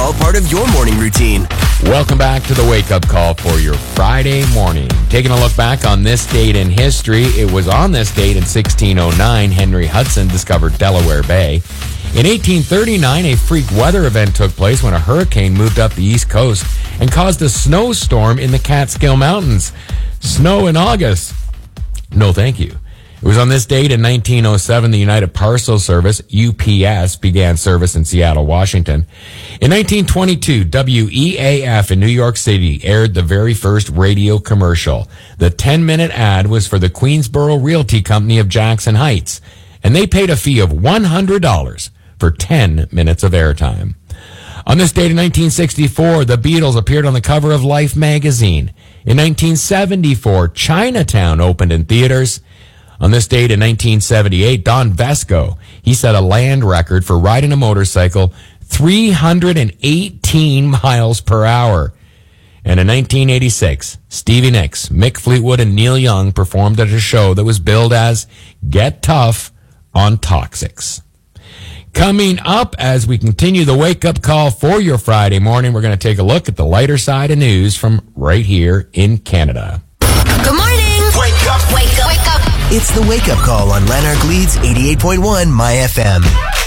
all part of your morning routine. Welcome back to the Wake Up Call for your Friday morning. Taking a look back on this date in history, it was on this date in 1609 Henry Hudson discovered Delaware Bay. In 1839, a freak weather event took place when a hurricane moved up the East Coast and caused a snowstorm in the Catskill Mountains. Snow in August. No, thank you. It was on this date in 1907 the United Parcel Service, UPS, began service in Seattle, Washington. In 1922, WEAF in New York City aired the very first radio commercial. The 10-minute ad was for the Queensboro Realty Company of Jackson Heights, and they paid a fee of $100 for 10 minutes of airtime. On this date in 1964, the Beatles appeared on the cover of Life magazine. In 1974, Chinatown opened in theaters. On this date in 1978, Don Vesco, he set a land record for riding a motorcycle 318 miles per hour. And in 1986, Stevie Nicks, Mick Fleetwood, and Neil Young performed at a show that was billed as Get Tough on Toxics. Coming up, as we continue the wake-up call for your Friday morning, we're going to take a look at the lighter side of news from right here in Canada. Good morning. Wake up. Wake up. Wake up. It's the Wake Up Call on Lanark Leeds 88.1 My FM.